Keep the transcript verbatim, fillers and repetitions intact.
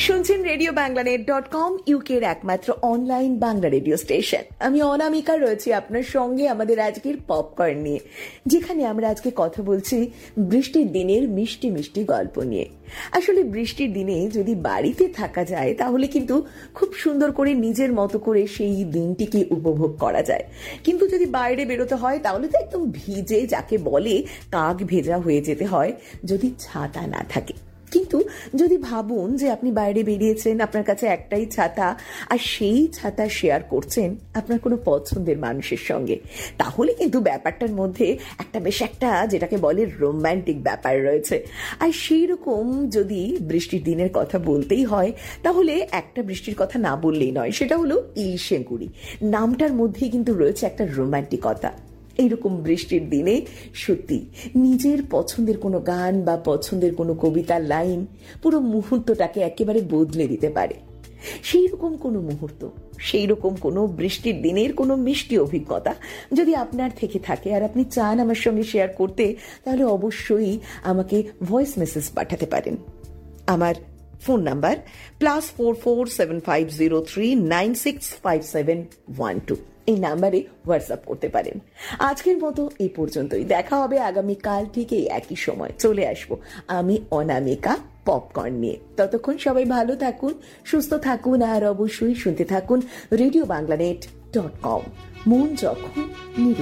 শুনছেন radio বাংলানেট dot com, ইউকের একমাত্র অনলাইন বাংলা রেডিও স্টেশন। আমি অনামিকা রয়েছি আপনার সঙ্গে আমাদের আজকের পপকর্ন নিয়ে, যেখানে আমরা আজকে কথা বলছি বৃষ্টির দিনের মিষ্টি মিষ্টি গল্প নিয়ে। আসলে বৃষ্টির দিনে যদি বাড়িতে থাকা যায় তাহলে কিন্তু খুব সুন্দর করে নিজের মতো করে সেই দিনটিকে উপভোগ করা যায়, কিন্তু যদি বাইরে বেরোতে হয় তাহলে তো একদম ভিজে, যাকে বলে কাক ভেজা হয়ে যেতে হয় যদি ছাতা না থাকে। কিন্তু যদি ভাবুন যে আপনি বাইরে বেরিয়েছেন, আপনার কাছে একটাই ছাতা, আর সেই ছাতা শেয়ার করছেন আপনার কোনো পছন্দের মানুষের সঙ্গে, তাহলে কিন্তু ব্যাপারটার মধ্যে একটা বেশ একটা যেটাকে বলে রোম্যান্টিক ব্যাপার রয়েছে। আর সেই রকম যদি বৃষ্টির দিনের কথা বলতেই হয় তাহলে একটা বৃষ্টির কথা না বললেই নয়, সেটা হলো ইলিশে গুঁড়ি। নামটার মধ্যেই কিন্তু রয়েছে একটা রোম্যান্টিকতা। এইরকম বৃষ্টির দিনে সত্যি নিজের পছন্দের কোনো গান বা পছন্দের কোনো কবিতার লাইন পুরো মুহূর্তটাকে একেবারে বদলে দিতে পারে। সেই রকম কোনো মুহূর্ত, সেই রকম কোনো বৃষ্টির দিনের কোনো মিষ্টি অভিজ্ঞতা যদি আপনার থেকে থাকে আর আপনি চান আমার সঙ্গে শেয়ার করতে, তাহলে অবশ্যই আমাকে ভয়েস মেসেজ পাঠাতে পারেন। আমার phone number plus four four seven five zero three nine six five seven one two, এই নাম্বারে হোয়াটসঅ্যাপ করতে পারেন। আজকের মতো এই পর্যন্তই, দেখা হবে আগামীকাল ঠিক এই একই সময়। চলে আসবো আমি অনামিকা পপকর্ন নিয়ে। ততক্ষণ সবাই ভালো থাকুন, সুস্থ থাকুন, আর অবশ্যই শুনতে থাকুন রেডিও বাংলানেট ডট কম। মন যখন নিরু